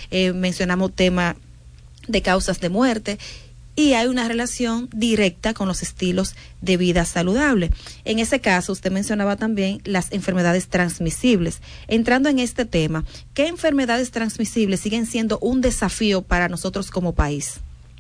mencionamos tema de causas de muerte, y hay una relación directa con los estilos de vida saludable. En ese caso, usted mencionaba también las enfermedades transmisibles. Entrando en este tema, ¿qué enfermedades transmisibles siguen siendo un desafío para nosotros como país?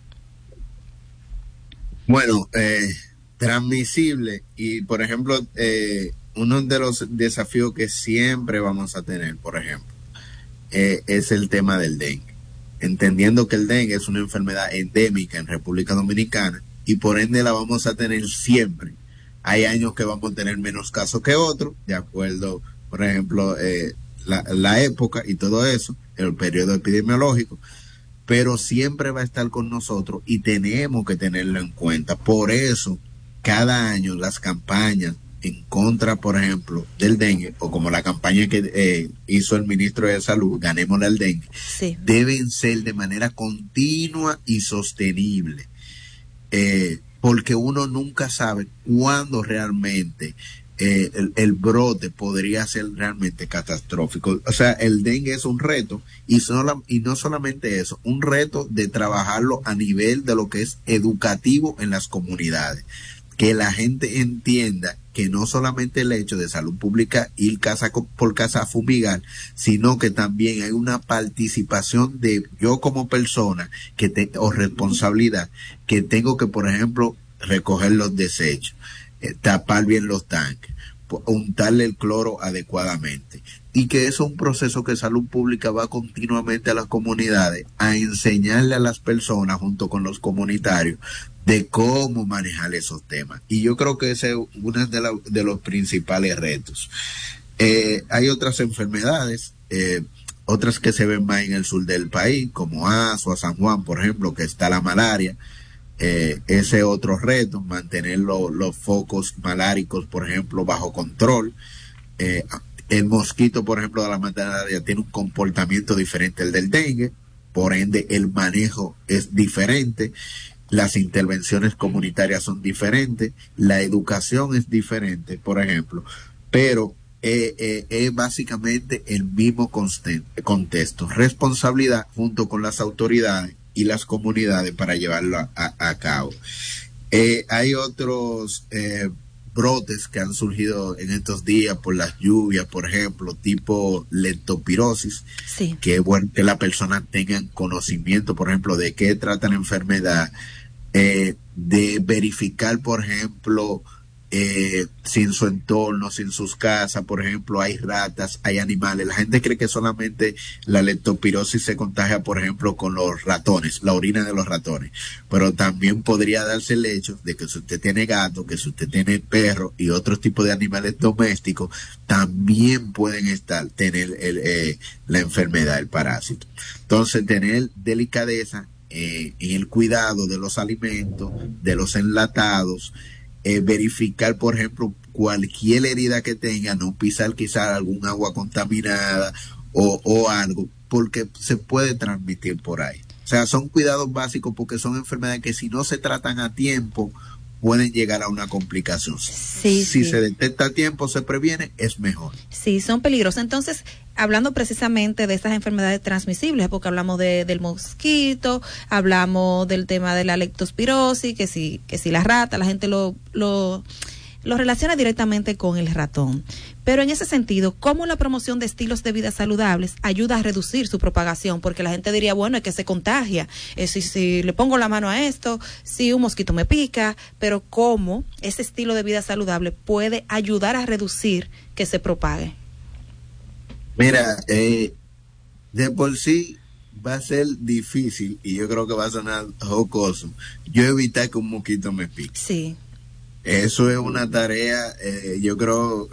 Bueno, transmisible y, por ejemplo, uno de los desafíos que siempre vamos a tener, por ejemplo, es el tema del dengue. Entendiendo que el dengue es una enfermedad endémica en República Dominicana y por ende la vamos a tener siempre. Hay años que vamos a tener menos casos que otros, de acuerdo, por ejemplo, la época y todo eso, el periodo epidemiológico, pero siempre va a estar con nosotros y tenemos que tenerlo en cuenta. Por eso, cada año las campañas en contra, por ejemplo, del dengue, o como la campaña que hizo el ministro de Salud, Ganémosle al dengue, Sí. deben ser de manera continua y sostenible, porque uno nunca sabe cuándo realmente el brote podría ser realmente catastrófico. O sea, el dengue es un reto y no solamente eso, un reto de trabajarlo a nivel de lo que es educativo en las comunidades. Que la gente entienda que no solamente el hecho de salud pública ir casa por casa a fumigar, sino que también hay una participación de yo como persona o responsabilidad que tengo que, por ejemplo, recoger los desechos, tapar bien los tanques, untarle el cloro adecuadamente. Y que eso es un proceso que salud pública va continuamente a las comunidades a enseñarle a las personas junto con los comunitarios de cómo manejar esos temas. Y yo creo que ese es uno de los principales retos. Hay otras enfermedades, otras que se ven más en el sur del país, como Azua, San Juan, por ejemplo, que está la malaria. Ese otro reto, mantener los focos maláricos, por ejemplo, bajo control. El mosquito, por ejemplo, de la malaria tiene un comportamiento diferente al del dengue, por ende el manejo es diferente, las intervenciones comunitarias son diferentes, la educación es diferente, por ejemplo, pero es básicamente el mismo contexto, responsabilidad junto con las autoridades y las comunidades para llevarlo a cabo. Hay otros brotes que han surgido en estos días por las lluvias, por ejemplo, tipo leptospirosis, Sí. que es bueno que la persona tenga conocimiento, por ejemplo, de qué trata la enfermedad, de verificar, por ejemplo, si en su entorno, si en sus casas, por ejemplo, hay ratas, hay animales. La gente cree que solamente la leptospirosis se contagia, por ejemplo, con los ratones, la orina de los ratones, pero también podría darse el hecho de que si usted tiene gato, que si usted tiene perro y otros tipos de animales domésticos, también pueden tener la enfermedad, el parásito. Entonces, tener delicadeza en el cuidado de los alimentos, de los enlatados, verificar, por ejemplo, cualquier herida que tenga, no pisar quizás algún agua contaminada o algo, porque se puede transmitir por ahí. O sea, son cuidados básicos porque son enfermedades que si no se tratan a tiempo pueden llegar a una complicación. Sí, si sí. se detecta a tiempo, se previene, es mejor. Sí, son peligrosos. Entonces, hablando precisamente de estas enfermedades transmisibles, porque hablamos del mosquito, hablamos del tema de la leptospirosis, que si la rata, la gente lo relaciona directamente con el ratón. Pero en ese sentido, ¿cómo la promoción de estilos de vida saludables ayuda a reducir su propagación? Porque la gente diría, bueno, es que se contagia. Si le pongo la mano a esto, si un mosquito me pica, pero ¿cómo ese estilo de vida saludable puede ayudar a reducir que se propague? Mira, de por sí va a ser difícil y yo creo que va a sonar jocoso yo evitar que un mosquito me pique. Sí. Eso es una tarea, yo creo,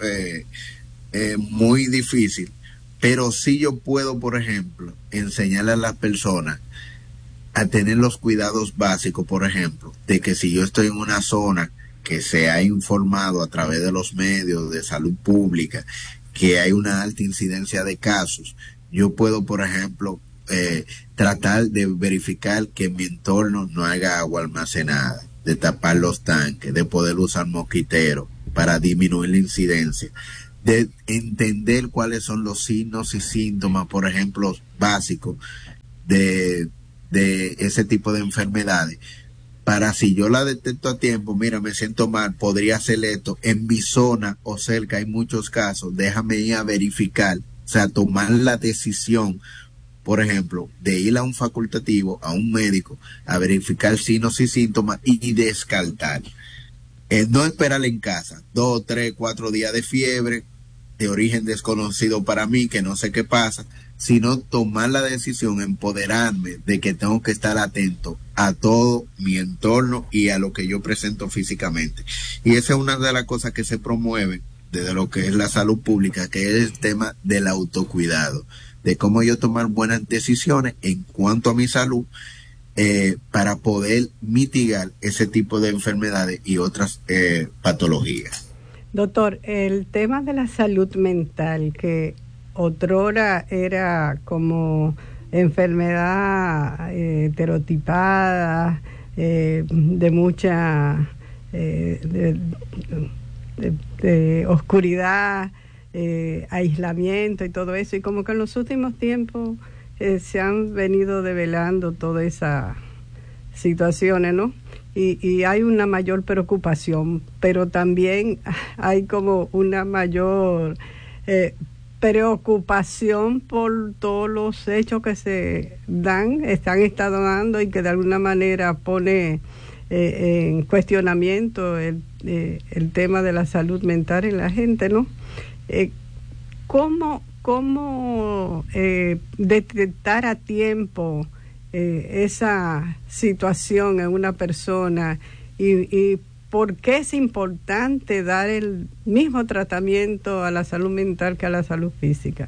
muy difícil, pero sí yo puedo, por ejemplo, enseñarle a las personas a tener los cuidados básicos, por ejemplo, de que si yo estoy en una zona que se ha informado a través de los medios de salud pública que hay una alta incidencia de casos, yo puedo, por ejemplo, tratar de verificar que en mi entorno no haya agua almacenada, de tapar los tanques, de poder usar mosquiteros para disminuir la incidencia, de entender cuáles son los signos y síntomas, por ejemplo, básicos de, de ese tipo de enfermedades. Para si yo la detecto a tiempo, mira, me siento mal, podría hacer esto. En mi zona o cerca hay muchos casos, déjame ir a verificar, o sea, tomar la decisión, por ejemplo, de ir a un facultativo, a un médico, a verificar signos y síntomas y descartar. No esperar en casa, 2, 3, 4 días de fiebre, de origen desconocido para mí, que no sé qué pasa, sino tomar la decisión, empoderarme de que tengo que estar atento a todo mi entorno y a lo que yo presento físicamente. Y esa es una de las cosas que se promueven desde lo que es la salud pública, que es el tema del autocuidado, de cómo yo tomar buenas decisiones en cuanto a mi salud, para poder mitigar ese tipo de enfermedades y otras patologías. Doctor, el tema de la salud mental, que otrora era como enfermedad estereotipada, de mucha de oscuridad, aislamiento y todo eso, y como que en los últimos tiempos se han venido develando todas esas situaciones, ¿no? Y hay una mayor preocupación, pero también hay como una mayor preocupación por todos los hechos que están dando y que de alguna manera pone en cuestionamiento el tema de la salud mental en la gente, ¿no? ¿Cómo detectar a tiempo esa situación en una persona y por qué es importante dar el mismo tratamiento a la salud mental que a la salud física?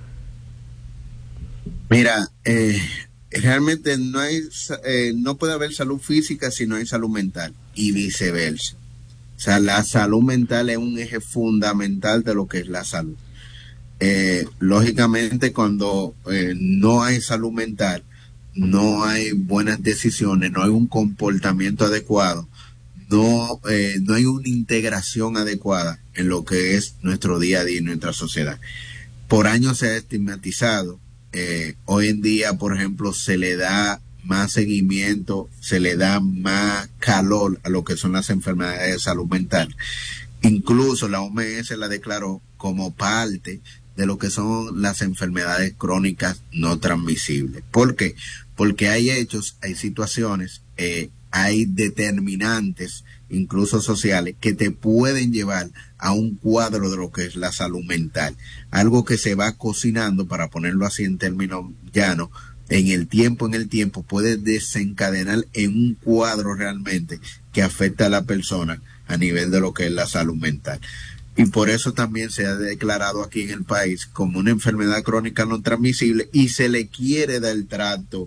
Mira, realmente no puede haber salud física si no hay salud mental y viceversa. O sea, la salud mental es un eje fundamental de lo que es la salud. Lógicamente, cuando no hay salud mental, no hay buenas decisiones, no hay un comportamiento adecuado, no hay una integración adecuada en lo que es nuestro día a día y nuestra sociedad. Por años se ha estigmatizado. Hoy en día, por ejemplo, se le da más seguimiento, se le da más calor a lo que son las enfermedades de salud mental. Incluso la OMS la declaró como parte de lo que son las enfermedades crónicas no transmisibles. ¿Por qué? Porque hay hechos, hay situaciones, hay determinantes, incluso sociales, que te pueden llevar a un cuadro de lo que es la salud mental. Algo que se va cocinando, para ponerlo así en términos llanos, en el tiempo puede desencadenar en un cuadro realmente que afecta a la persona a nivel de lo que es la salud mental. Y por eso también se ha declarado aquí en el país como una enfermedad crónica no transmisible y se le quiere dar el trato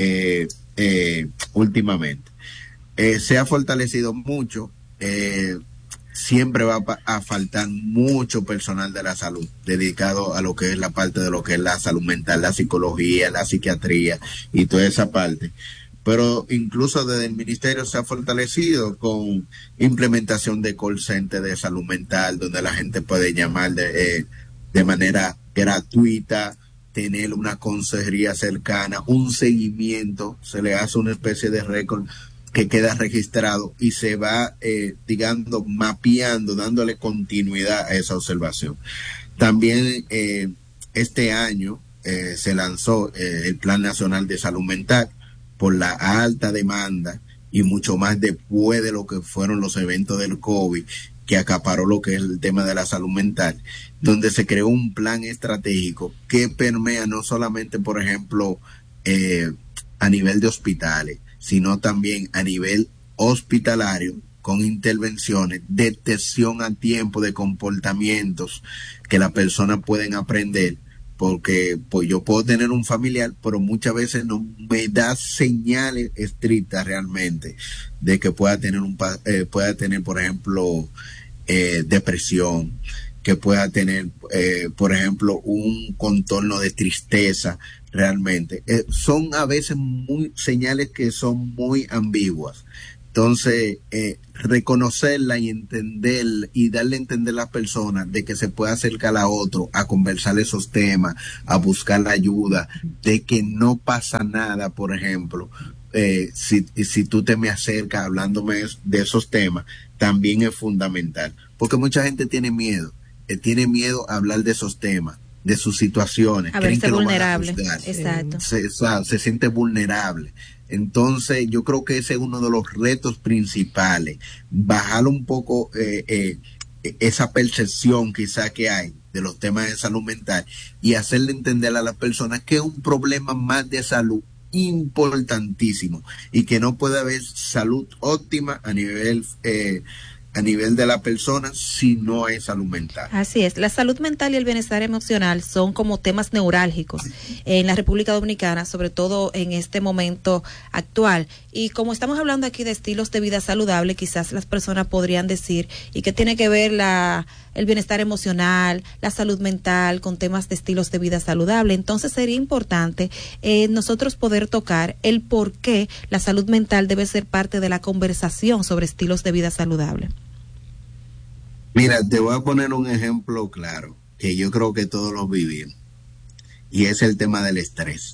últimamente. Se ha fortalecido mucho, siempre va a faltar mucho personal de la salud dedicado a lo que es la parte de lo que es la salud mental, la psicología, la psiquiatría y toda esa parte. Pero incluso desde el ministerio se ha fortalecido con implementación de call center de salud mental, donde la gente puede llamar de manera gratuita, tener una consejería cercana, un seguimiento, se le hace una especie de récord que queda registrado y se va, digamos, mapeando, dándole continuidad a esa observación. También este año se lanzó el Plan Nacional de Salud Mental, por la alta demanda y mucho más después de lo que fueron los eventos del COVID, que acaparó lo que es el tema de la salud mental, donde se creó un plan estratégico que permea no solamente, por ejemplo, a nivel de hospitales, sino también a nivel hospitalario, con intervenciones, detección a tiempo de comportamientos que las personas pueden aprender. Porque pues yo puedo tener un familiar, pero muchas veces no me da señales estrictas realmente de que pueda tener por ejemplo, depresión, que pueda tener, por ejemplo, un contorno de tristeza realmente. Son a veces señales que son muy ambiguas. Entonces, reconocerla y entender y darle a entender a las personas de que se puede acercar a otro, a conversar esos temas, a buscar la ayuda, de que no pasa nada, por ejemplo, si tú te me acercas hablándome de esos temas, también es fundamental. Porque mucha gente tiene miedo a hablar de esos temas, de sus situaciones. A verse vulnerable. Exacto. Se siente vulnerable. Entonces, yo creo que ese es uno de los retos principales. Bajar un poco esa percepción quizá que hay de los temas de salud mental y hacerle entender a las personas que es un problema más de salud importantísimo y que no puede haber salud óptima a nivel de la persona si no hay salud mental. Así es, la salud mental y el bienestar emocional son como temas neurálgicos en la República Dominicana, sobre todo en este momento actual. Y como estamos hablando aquí de estilos de vida saludable, quizás las personas podrían decir, ¿y qué tiene que ver el bienestar emocional, la salud mental con temas de estilos de vida saludable? Entonces sería importante nosotros poder tocar el por qué la salud mental debe ser parte de la conversación sobre estilos de vida saludable. Mira, te voy a poner un ejemplo claro, que yo creo que todos lo vivimos, y es el tema del estrés.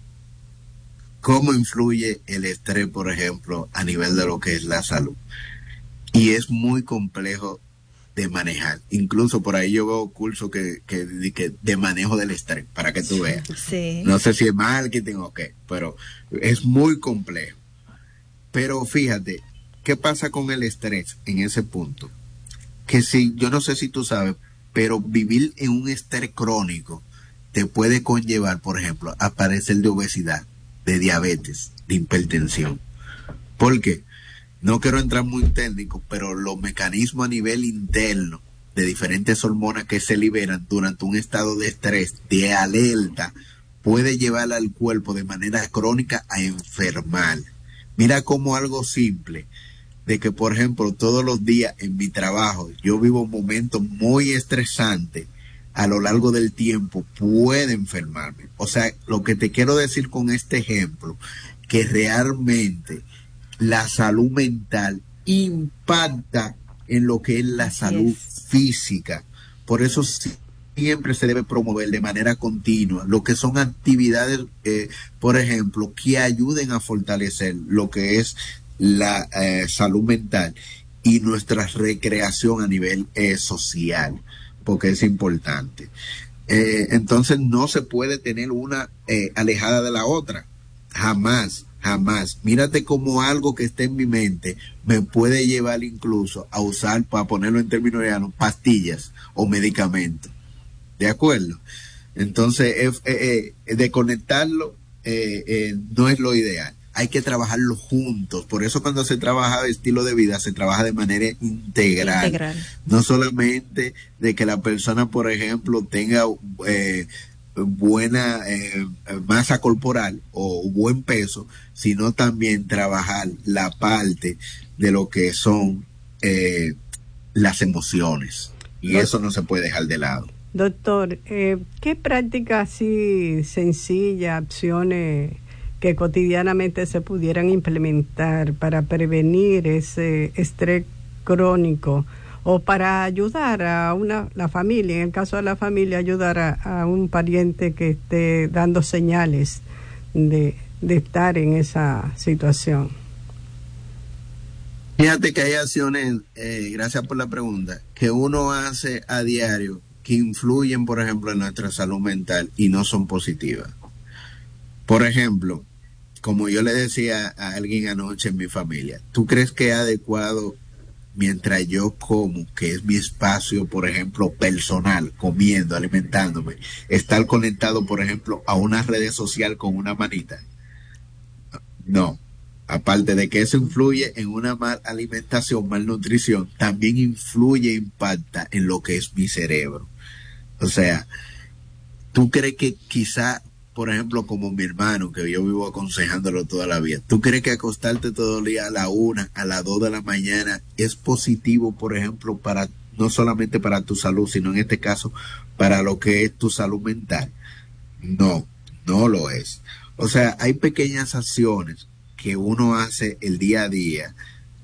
¿Cómo influye el estrés, por ejemplo, a nivel de lo que es la salud? Y es muy complejo de manejar. Incluso por ahí yo veo cursos que de manejo del estrés, para que tú veas. Sí. No sé si es marketing o qué, pero es muy complejo. Pero fíjate, ¿qué pasa con el estrés en ese punto? Que si, yo no sé si tú sabes, pero vivir en un estrés crónico te puede conllevar, por ejemplo, a padecer de obesidad, de diabetes, de hipertensión. ¿Por qué? No quiero entrar muy técnico, pero los mecanismos a nivel interno de diferentes hormonas que se liberan durante un estado de estrés, de alerta, puede llevar al cuerpo de manera crónica a enfermar. Mira como algo simple, de que, por ejemplo, todos los días en mi trabajo yo vivo momentos muy estresantes, a lo largo del tiempo puede enfermarme. O sea, lo que te quiero decir con este ejemplo, que realmente la salud mental impacta en lo que es la salud física. Por eso siempre se debe promover de manera continua lo que son actividades, por ejemplo, que ayuden a fortalecer lo que es la salud mental y nuestra recreación a nivel social, porque es importante. Entonces no se puede tener una alejada de la otra, jamás. Mírate como algo que esté en mi mente me puede llevar incluso a usar, para ponerlo en términos llanos, pastillas o medicamentos. ¿De acuerdo? Entonces, desconectarlo no es lo ideal. Hay que trabajarlo juntos. Por eso cuando se trabaja de estilo de vida, se trabaja de manera integral. No solamente de que la persona, por ejemplo, tenga buena masa corporal o buen peso, sino también trabajar la parte de lo que son las emociones. Y eso no se puede dejar de lado. Doctor, ¿qué prácticas así sencillas, acciones que cotidianamente se pudieran implementar para prevenir ese estrés crónico o para ayudar a la familia, en el caso de la familia, ayudar a un pariente que esté dando señales de estar en esa situación? Fíjate que hay acciones, gracias por la pregunta, que uno hace a diario que influyen, por ejemplo, en nuestra salud mental y no son positivas. Por ejemplo, como yo le decía a alguien anoche en mi familia, ¿tú crees que es adecuado, mientras yo como, que es mi espacio, por ejemplo, personal, comiendo, alimentándome, estar conectado, por ejemplo, a una red social con una manita? No. Aparte de que eso influye en una mal alimentación, malnutrición, también influye, impacta en lo que es mi cerebro. O sea, ¿tú crees que quizá, por ejemplo, como mi hermano, que yo vivo aconsejándolo toda la vida, ¿tú crees que acostarte todo el día a la 1, a las 2 de la mañana es positivo, por ejemplo, para no solamente para tu salud, sino en este caso para lo que es tu salud mental? No, no lo es. O sea, hay pequeñas acciones que uno hace el día a día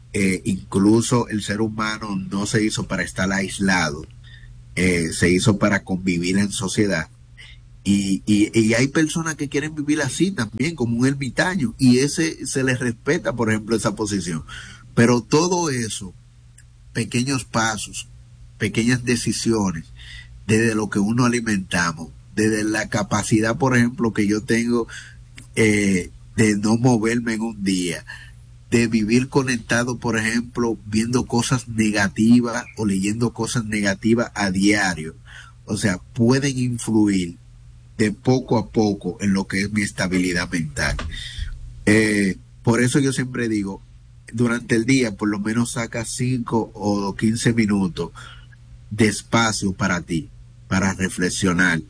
incluso el ser humano no se hizo para estar aislado, se hizo para convivir en sociedad. Y hay personas que quieren vivir así también, como un ermitaño, y ese se les respeta, por ejemplo, esa posición. Pero todo eso, pequeños pasos, pequeñas decisiones, desde lo que uno alimentamos, desde la capacidad, por ejemplo, que yo tengo de no moverme en un día, de vivir conectado, por ejemplo, viendo cosas negativas o leyendo cosas negativas a diario. O sea, pueden influir de poco a poco en lo que es mi estabilidad mental. Por eso yo siempre digo, durante el día por lo menos saca 5 o 15 minutos de espacio para ti, para reflexionar.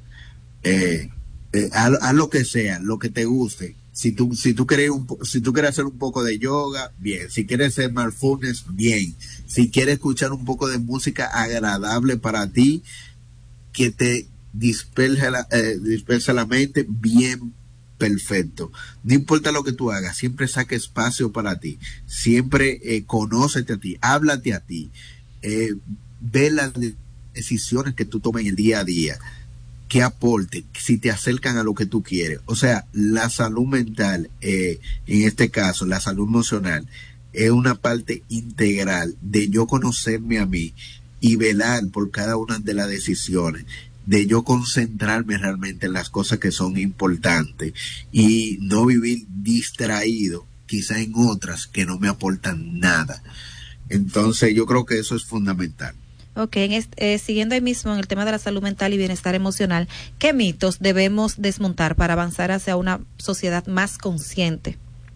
Haz lo que sea, lo que te guste. Si tú quieres hacer un poco de yoga, bien. Si quieres hacer mindfulness, bien. Si quieres escuchar un poco de música agradable para ti, que te dispersa la mente, bien, perfecto. No importa lo que tú hagas, siempre saca espacio para ti. Siempre conócete a ti, háblate a ti. Ve las decisiones que tú tomes en el día a día, que aporte, si te acercan a lo que tú quieres. O sea, la salud mental, en este caso, la salud emocional, es una parte integral de yo conocerme a mí y velar por cada una de las decisiones, de yo concentrarme realmente en las cosas que son importantes y no vivir distraído quizá en otras que no me aportan nada. Entonces yo creo que eso es fundamental. Ok, siguiendo ahí mismo en el tema de la salud mental y bienestar emocional, ¿qué mitos debemos desmontar para avanzar hacia una sociedad más consciente?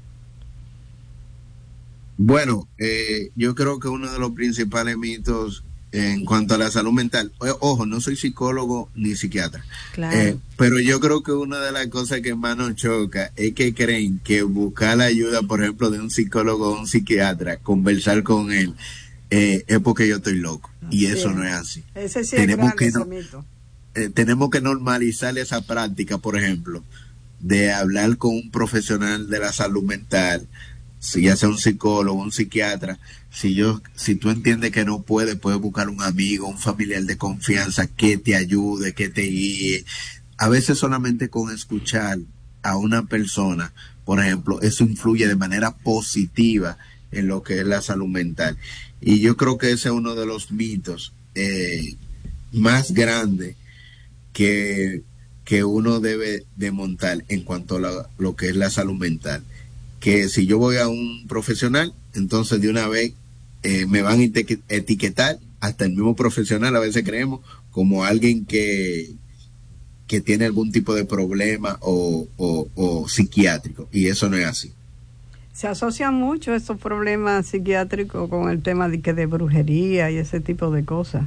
Bueno, yo creo que uno de los principales mitos en cuanto a la salud mental, ojo, no soy psicólogo ni psiquiatra, claro. Pero yo creo que una de las cosas que más nos choca es que creen que buscar la ayuda, por ejemplo, de un psicólogo o un psiquiatra, conversar con él, es porque yo estoy loco. Y eso no es así. Ese sí tenemos tenemos que normalizar esa práctica, por ejemplo, de hablar con un profesional de la salud mental, si ya sea un psicólogo, un psiquiatra. Si tú entiendes que no puedes buscar un amigo, un familiar de confianza que te ayude, que te guíe. A veces solamente con escuchar a una persona, por ejemplo, eso influye de manera positiva en lo que es la salud mental. Y yo creo que ese es uno de los mitos más grandes que uno debe de montar en cuanto a lo que es la salud mental. Que si yo voy a un profesional, entonces de una vez me van a etiquetar, hasta el mismo profesional a veces creemos, como alguien que tiene algún tipo de problema o psiquiátrico, y eso no es así. Se asocian mucho estos problemas psiquiátricos con el tema de brujería y ese tipo de cosas.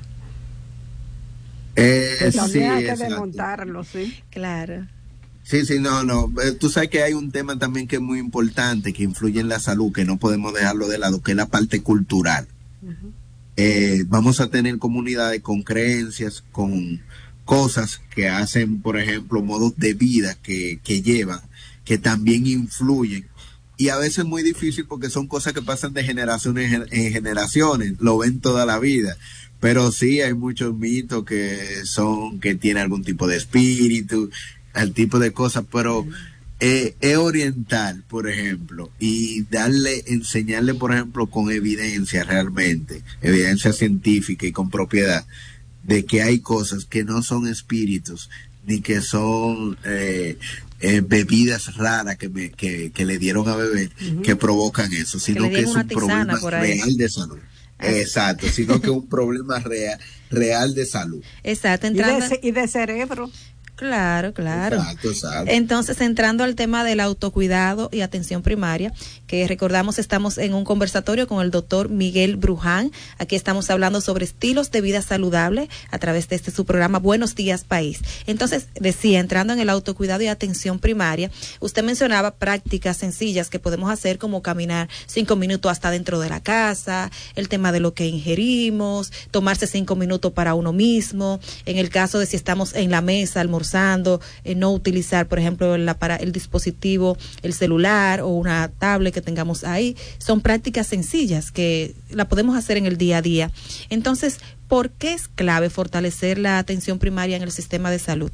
También hay que desmontarlo, ¿sí? Claro. Sí, no. Tú sabes que hay un tema también que es muy importante, que influye en la salud, que no podemos dejarlo de lado, que es la parte cultural. Uh-huh. Vamos a tener comunidades con creencias, con cosas que hacen, por ejemplo, modos de vida que llevan, que también influyen. Y a veces es muy difícil porque son cosas que pasan de generaciones en generaciones, lo ven toda la vida. Pero sí hay muchos mitos que tienen algún tipo de espíritu, al tipo de cosas, pero es oriental, por ejemplo, y enseñarle, por ejemplo, con evidencia realmente, evidencia científica y con propiedad, de que hay cosas que no son espíritus, ni que son bebidas raras que le dieron a beber, uh-huh, que provocan eso, sino que es un problema real de salud. Exacto, sino que es un problema real de salud. Exacto, y de cerebro. Claro. Exacto. Entonces, entrando al tema del autocuidado y atención primaria, que recordamos estamos en un conversatorio con el doctor Miguel Bruján. Aquí estamos hablando sobre estilos de vida saludable a través de su programa Buenos Días País. Entonces, decía, entrando en el autocuidado y atención primaria, usted mencionaba prácticas sencillas que podemos hacer, como caminar 5 minutos hasta dentro de la casa, el tema de lo que ingerimos, tomarse 5 minutos para uno mismo, en el caso de si estamos en la mesa almorzando, reforzando, no utilizar, por ejemplo, el dispositivo, el celular o una tablet que tengamos ahí. Son prácticas sencillas que la podemos hacer en el día a día. Entonces, ¿por qué es clave fortalecer la atención primaria en el sistema de salud?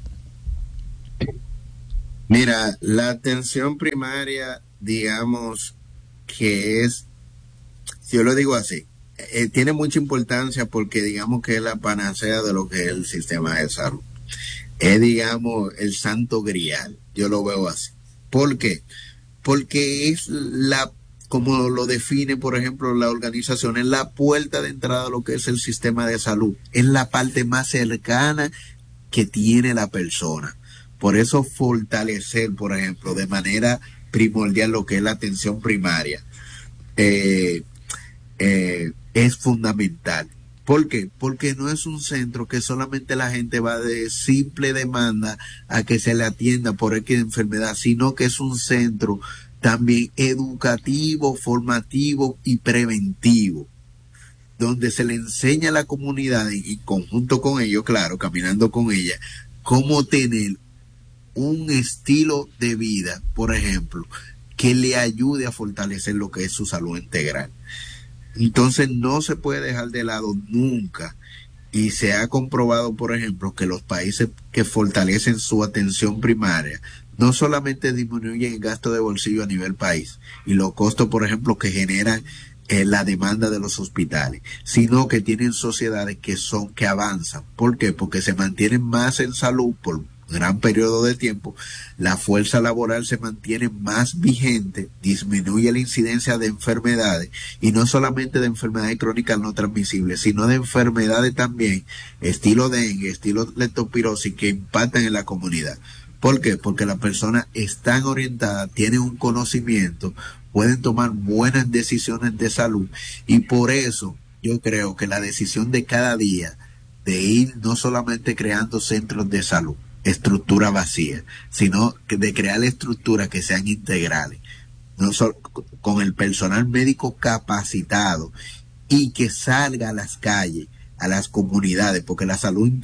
Mira, la atención primaria, digamos que es, yo lo digo así, tiene mucha importancia porque digamos que es la panacea de lo que es el sistema de salud. Es, digamos, el santo grial, yo lo veo así. ¿Por qué? Porque es como lo define, por ejemplo, la organización, es la puerta de entrada a lo que es el sistema de salud. Es la parte más cercana que tiene la persona. Por eso fortalecer, por ejemplo, de manera primordial lo que es la atención primaria es fundamental. ¿Por qué? Porque no es un centro que solamente la gente va de simple demanda a que se le atienda por X enfermedad, sino que es un centro también educativo, formativo y preventivo, donde se le enseña a la comunidad, y conjunto con ello, claro, caminando con ella, cómo tener un estilo de vida, por ejemplo, que le ayude a fortalecer lo que es su salud integral. Entonces no se puede dejar de lado nunca, y se ha comprobado, por ejemplo, que los países que fortalecen su atención primaria no solamente disminuyen el gasto de bolsillo a nivel país y los costos, por ejemplo, que generan la demanda de los hospitales, sino que tienen sociedades que avanzan. ¿Por qué? Porque se mantienen más en salud por gran periodo de tiempo, la fuerza laboral se mantiene más vigente, disminuye la incidencia de enfermedades, y no solamente de enfermedades crónicas no transmisibles, sino de enfermedades también, estilo dengue, estilo leptospirosis, que impactan en la comunidad. ¿Por qué? Porque las personas están orientadas, tienen un conocimiento, pueden tomar buenas decisiones de salud, y por eso yo creo que la decisión de cada día de ir no solamente creando centros de salud, estructura vacía, sino que de crear estructuras que sean integrales, no solo con el personal médico capacitado, y que salga a las calles, a las comunidades, porque la salud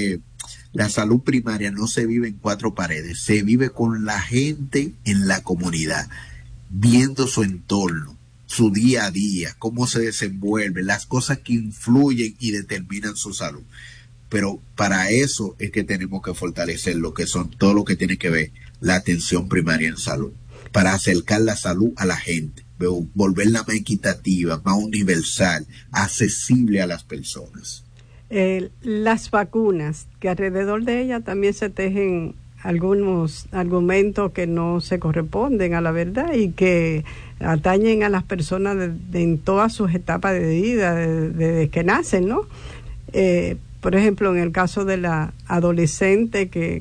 primaria no se vive en cuatro paredes, se vive con la gente en la comunidad, viendo su entorno, su día a día, cómo se desenvuelve, las cosas que influyen y determinan su salud. Pero para eso es que tenemos que fortalecer lo que son todo lo que tiene que ver la atención primaria en salud, para acercar la salud a la gente, volverla más equitativa, más universal, accesible a las personas. Las vacunas, que alrededor de ellas también se tejen algunos argumentos que no se corresponden a la verdad y que atañen a las personas en todas sus etapas de vida, desde que nacen, ¿no? Por ejemplo, en el caso de la adolescente, que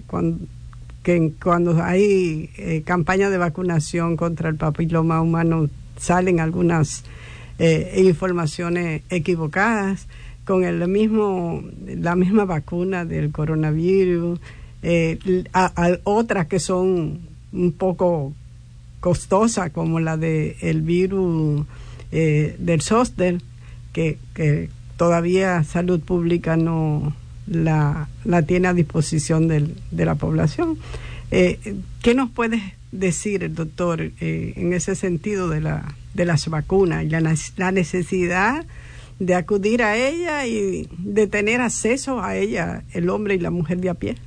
cuando hay campaña de vacunación contra el papiloma humano salen algunas informaciones equivocadas, con la misma vacuna del coronavirus, otras que son un poco costosas, como la del virus del zóster, que todavía Salud Pública no la tiene a disposición de la población. ¿Qué nos puede decir el doctor en ese sentido de las vacunas y la necesidad de acudir a ella y de tener acceso a ella, el hombre y la mujer de a pie?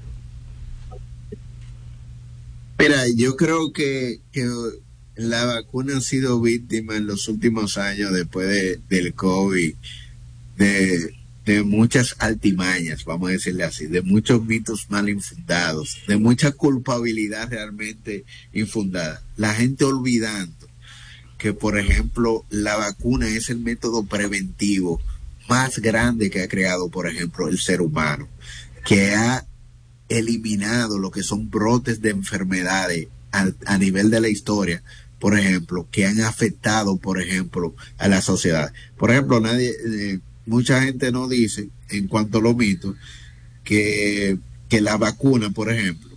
Mira, yo creo que la vacuna ha sido víctima en los últimos años, después del COVID, de muchas altimañas, vamos a decirle así, de muchos mitos mal infundados, de mucha culpabilidad realmente infundada. La gente olvidando que, por ejemplo, la vacuna es el método preventivo más grande que ha creado, por ejemplo, el ser humano, que ha eliminado lo que son brotes de enfermedades a nivel de la historia, por ejemplo, que han afectado, por ejemplo, a la sociedad. Por ejemplo, mucha gente no dice, en cuanto a los mitos, que la vacuna, por ejemplo,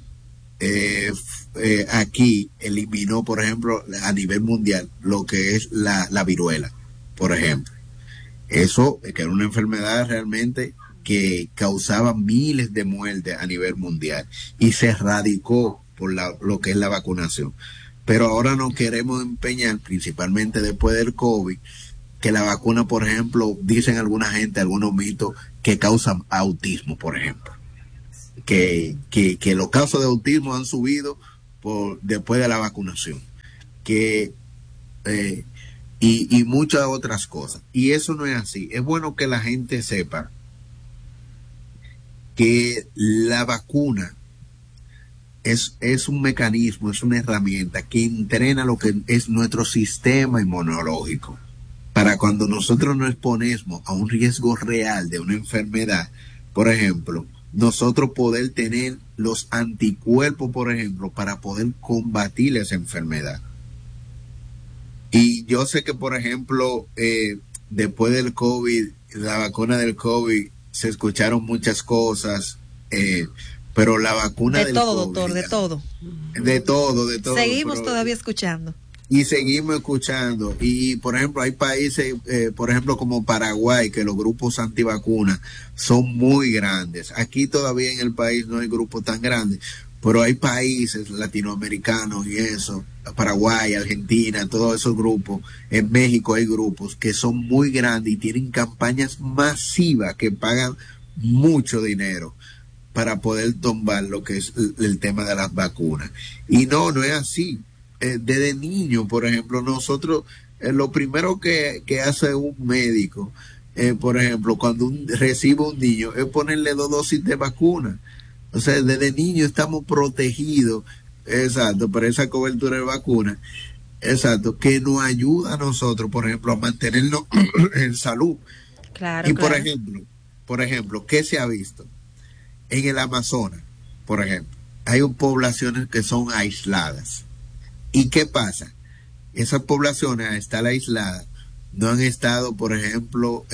aquí eliminó, por ejemplo, a nivel mundial, lo que es la viruela, por ejemplo. Eso, que era una enfermedad realmente que causaba miles de muertes a nivel mundial y se erradicó por lo que es la vacunación. Pero ahora nos queremos empeñar, principalmente después del COVID, que la vacuna, por ejemplo, dicen alguna gente, algunos mitos, que causan autismo, por ejemplo. Que los casos de autismo han subido después de la vacunación. Y muchas otras cosas. Y eso no es así. Es bueno que la gente sepa que la vacuna es un mecanismo, es una herramienta que entrena lo que es nuestro sistema inmunológico. Para cuando nosotros nos exponemos a un riesgo real de una enfermedad, por ejemplo, nosotros poder tener los anticuerpos, por ejemplo, para poder combatir esa enfermedad. Y yo sé que, por ejemplo, después del COVID, la vacuna del COVID, se escucharon muchas cosas, pero la vacuna de del todo, COVID, doctor, de todo. De todo. Seguimos todavía escuchando. Y seguimos escuchando. Y, por ejemplo, hay países, por ejemplo, como Paraguay, que los grupos antivacunas son muy grandes. Aquí todavía en el país no hay grupos tan grandes, pero hay países latinoamericanos y eso, Paraguay, Argentina, todos esos grupos. En México hay grupos que son muy grandes y tienen campañas masivas que pagan mucho dinero para poder tumbar lo que es el tema de las vacunas. Y no es así. Desde niño, por ejemplo, nosotros, lo primero que hace un médico, por ejemplo, cuando recibe un niño, es ponerle 2 dosis de vacuna. O sea, desde niño estamos protegidos, exacto, por esa cobertura de vacuna, exacto, que nos ayuda a nosotros, por ejemplo, a mantenernos en salud. Claro, y claro. Por ejemplo, ¿qué se ha visto? En el Amazonas, por ejemplo, hay poblaciones que son aisladas. ¿Y qué pasa? Esas poblaciones, al estar aisladas, no han estado, por ejemplo,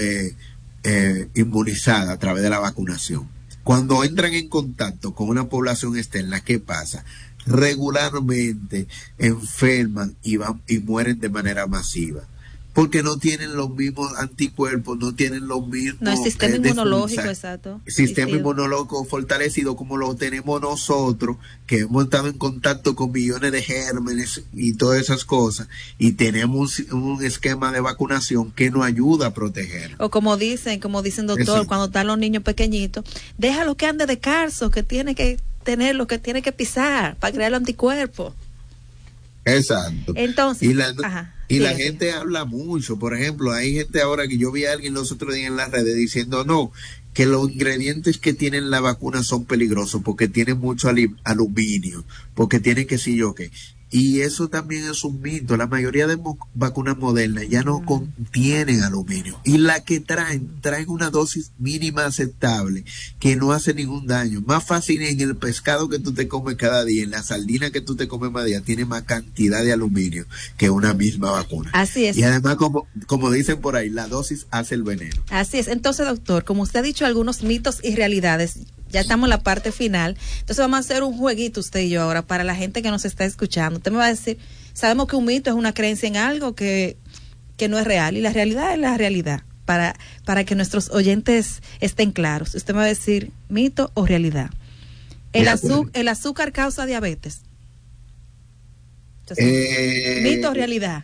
inmunizadas a través de la vacunación. Cuando entran en contacto con una población externa, ¿qué pasa? Regularmente enferman y mueren de manera masiva. Porque no tienen los mismos anticuerpos, no tienen los mismos... No, el sistema inmunológico, exacto. Sistema inmunológico fortalecido como lo tenemos nosotros, que hemos estado en contacto con millones de gérmenes y todas esas cosas, y tenemos un esquema de vacunación que nos ayuda a proteger. O como dicen doctor, cuando están los niños pequeñitos, déjalo que ande de calzo, que tiene que tener lo que tiene que pisar para crear los anticuerpos. Exacto. Entonces, la gente habla mucho. Por ejemplo, hay gente ahora que yo vi a alguien los otros días en las redes diciendo no, que los ingredientes que tienen la vacuna son peligrosos porque tienen mucho aluminio, porque tienen que sí yo qué. Y eso también es un mito. La mayoría de vacunas modernas ya no contienen aluminio. Y la que traen una dosis mínima aceptable que no hace ningún daño. Más fácil en el pescado que tú te comes cada día, en la sardina que tú te comes cada día, tiene más cantidad de aluminio que una misma vacuna. Así es. Y además, como dicen por ahí, la dosis hace el veneno. Así es. Entonces, doctor, como usted ha dicho algunos mitos y realidades, ya estamos en la parte final, entonces vamos a hacer un jueguito usted y yo ahora para la gente que nos está escuchando. Usted me va a decir, sabemos que un mito es una creencia en algo que no es real, y la realidad es la realidad, para que nuestros oyentes estén claros. Usted me va a decir, mito o realidad. El azúcar causa diabetes. Entonces, mito o realidad.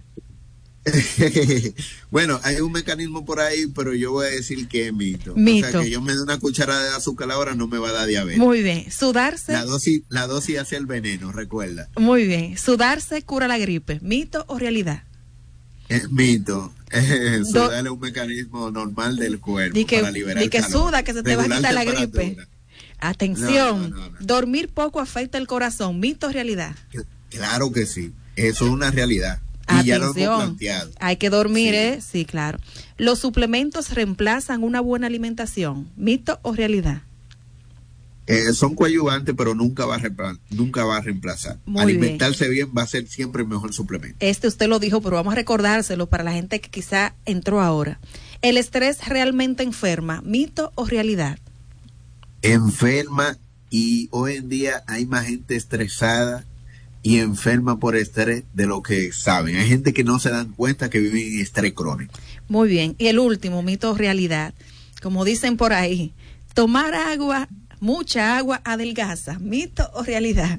Bueno, hay un mecanismo por ahí, pero yo voy a decir que es mito. O sea, que yo me dé una cucharada de azúcar ahora no me va a dar diabetes. Muy bien. Sudarse. La dosis hace el veneno, recuerda. Muy bien. Sudarse cura la gripe. ¿Mito o realidad? Es mito. Sudar es un mecanismo normal del cuerpo para liberar calor. Ni que suda, que se te va a quitar la gripe. Atención. No. Dormir poco afecta el corazón. ¿Mito o realidad? Claro que sí. Eso es una realidad. Y ya lo hemos planteado. Hay que dormir, sí, claro. ¿Los suplementos reemplazan una buena alimentación? ¿Mito o realidad? Son coadyuvantes, pero nunca va a reemplazar. Alimentarse bien va a ser siempre el mejor suplemento. Usted lo dijo, pero vamos a recordárselo para la gente que quizá entró ahora. ¿El estrés realmente enferma? ¿Mito o realidad? Enferma, y hoy en día hay más gente estresada y enferma por estrés de lo que saben. Hay gente que no se dan cuenta que viven en estrés crónico. Muy bien. Y el último, mito o realidad. Como dicen por ahí, Tomar agua, mucha agua, adelgaza. ¿Mito o realidad?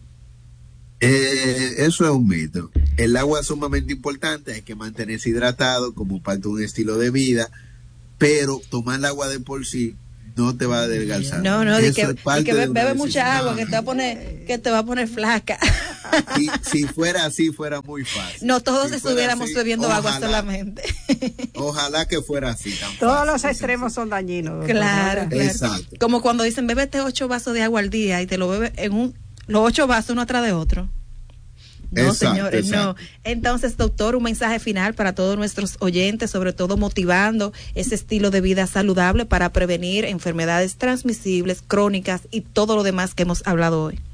Eso es un mito. El agua es sumamente importante, hay que mantenerse hidratado como parte de un estilo de vida, pero tomar el agua de por sí no te va a adelgazar. No, de que bebe mucha agua, que te va a poner flaca. Si fuera así, fuera muy fácil. No todos estuviéramos bebiendo agua solamente. Ojalá que fuera así. Todos los extremos son dañinos. Claro. Exacto. Como cuando dicen, bébete 8 vasos de agua al día y te lo bebes los 8 vasos uno atrás de otro. No, exacto, señores, exacto. No. Entonces, doctor, un mensaje final para todos nuestros oyentes, sobre todo motivando ese estilo de vida saludable para prevenir enfermedades transmisibles, crónicas y todo lo demás que hemos hablado hoy.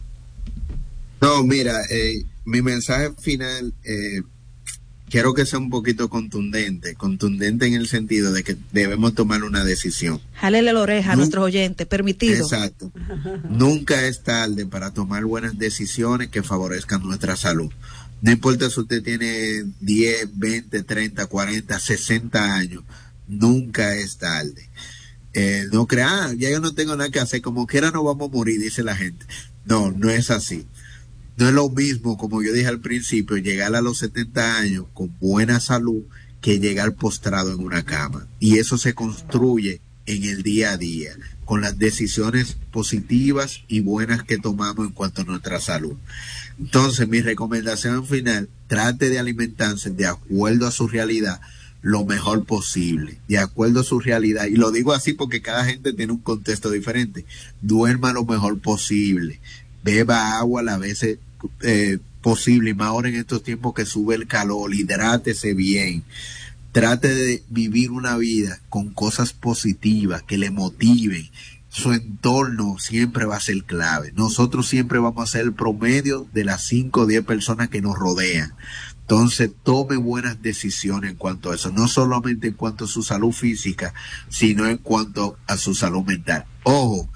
No, mira, mi mensaje final, quiero que sea un poquito contundente en el sentido de que debemos tomar una decisión. Jálele la oreja a nuestros oyentes, permitido. Exacto. Nunca es tarde para tomar buenas decisiones que favorezcan nuestra salud. No importa si usted tiene 10, 20, 30, 40, 60 años, nunca es tarde. No crea, ya yo no tengo nada que hacer, como quiera no vamos a morir, dice la gente. No, no es así. No es lo mismo, como yo dije al principio, llegar a los 70 años con buena salud que llegar postrado en una cama. Y eso se construye en el día a día, con las decisiones positivas y buenas que tomamos en cuanto a nuestra salud. Entonces, mi recomendación final, trate de alimentarse de acuerdo a su realidad lo mejor posible, de acuerdo a su realidad. Y lo digo así porque cada gente tiene un contexto diferente. Duerma lo mejor posible, beba agua las veces posible, y más ahora en estos tiempos que sube el calor, hidrátese bien, trate de vivir una vida con cosas positivas que le motiven. Su entorno siempre va a ser clave. Nosotros siempre vamos a ser el promedio de las 5 o 10 personas que nos rodean. Entonces tome buenas decisiones en cuanto a eso, no solamente en cuanto a su salud física, sino en cuanto a su salud mental. Ojo,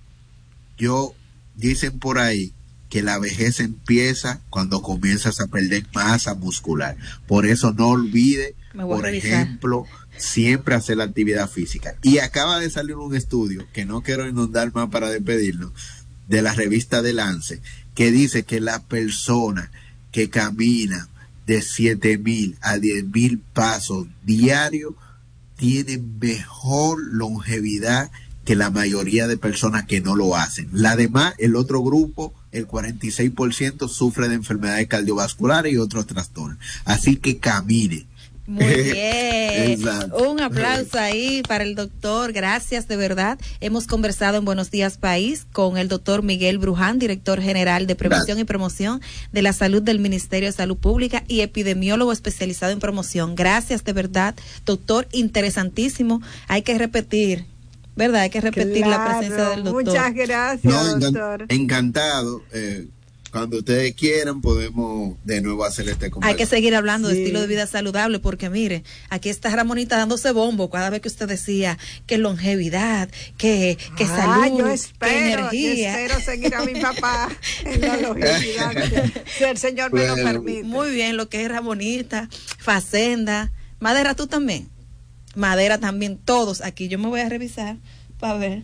dicen por ahí que la vejez empieza cuando comienzas a perder masa muscular. Por eso no olvide, por ejemplo, siempre hacer la actividad física. Y acaba de salir un estudio, que no quiero inundar más para despedirnos, de la revista The Lancet, que dice que la persona que camina de 7,000 a 10,000 pasos diarios tiene mejor longevidad que la mayoría de personas que no lo hacen. La demás, el otro grupo, el 46% sufre de enfermedades cardiovasculares y otros trastornos. Así que camine. Muy bien. Un aplauso ahí para el doctor. Gracias, de verdad. Hemos conversado en Buenos Días País con el doctor Miguel Bruján, director general de Prevención y Promoción de la Salud del Ministerio de Salud Pública y epidemiólogo especializado en promoción. Gracias, de verdad, doctor. Interesantísimo. Hay que repetir, ¿verdad? Hay que repetir la presencia del doctor. Muchas gracias, doctor. Encantado. Cuando ustedes quieran podemos de nuevo hacer este conversación. Hay que seguir hablando de estilo de vida saludable porque mire, aquí está Ramonita dándose bombo cada vez que usted decía que longevidad, que salud, yo espero, que energía. Yo espero seguir a mi papá en la longevidad si el Señor me lo permite. Muy bien, lo que es Ramonita, Facenda, Madera, tú también. Madera también, todos aquí. Yo me voy a revisar para ver.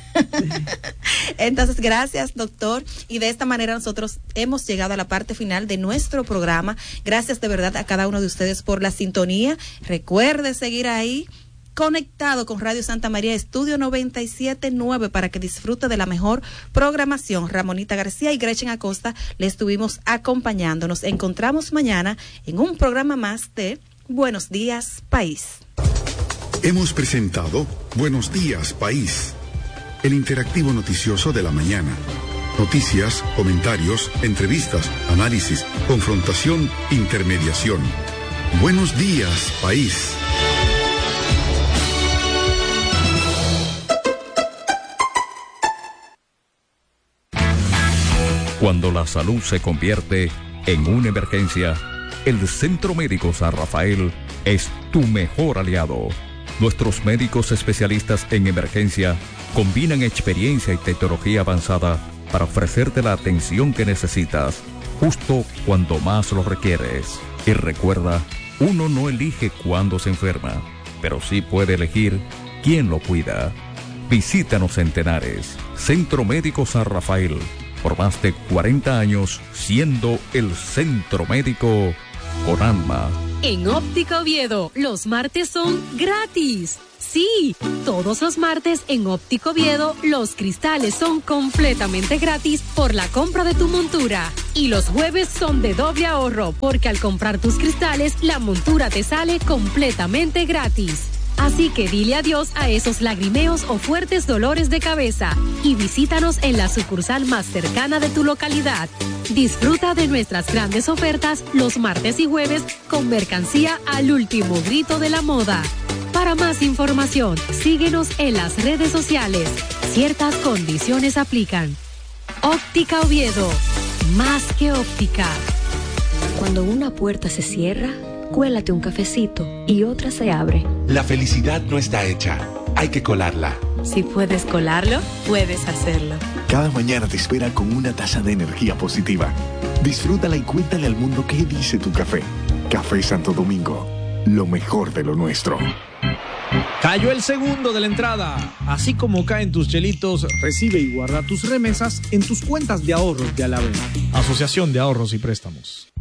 Entonces, gracias, doctor. Y de esta manera nosotros hemos llegado a la parte final de nuestro programa. Gracias de verdad a cada uno de ustedes por la sintonía. Recuerde seguir ahí conectado con Radio Santa María Estudio 97.9 para que disfrute de la mejor programación. Ramonita García y Gretchen Acosta le estuvimos acompañando. Nos encontramos mañana en un programa más de Buenos Días País. Hemos presentado Buenos Días País, el interactivo noticioso de la mañana. Noticias, comentarios, entrevistas, análisis, confrontación, intermediación. Buenos Días País. Cuando la salud se convierte en una emergencia, el Centro Médico San Rafael es tu mejor aliado. Nuestros médicos especialistas en emergencia combinan experiencia y tecnología avanzada para ofrecerte la atención que necesitas, justo cuando más lo requieres. Y recuerda, uno no elige cuándo se enferma, pero sí puede elegir quién lo cuida. Visítanos en Tenares, Centro Médico San Rafael, por más de 40 años siendo el centro médico con alma. En Óptica Oviedo, los martes son gratis. Sí, todos los martes en Óptica Oviedo, los cristales son completamente gratis por la compra de tu montura. Y los jueves son de doble ahorro, porque al comprar tus cristales, la montura te sale completamente gratis. Así que dile adiós a esos lagrimeos o fuertes dolores de cabeza y visítanos en la sucursal más cercana de tu localidad. Disfruta de nuestras grandes ofertas los martes y jueves con mercancía al último grito de la moda. Para más información, síguenos en las redes sociales. Ciertas condiciones aplican. Óptica Oviedo, más que óptica. Cuando una puerta se cierra, cuélate un cafecito y otra se abre. La felicidad no está hecha, hay que colarla. Si puedes colarlo, puedes hacerlo. Cada mañana te espera con una taza de energía positiva. Disfrútala y cuéntale al mundo qué dice tu café. Café Santo Domingo, lo mejor de lo nuestro. Cayó el segundo de la entrada. Así como caen tus chelitos, recibe y guarda tus remesas en tus cuentas de ahorros de Alavés. Asociación de Ahorros y Préstamos.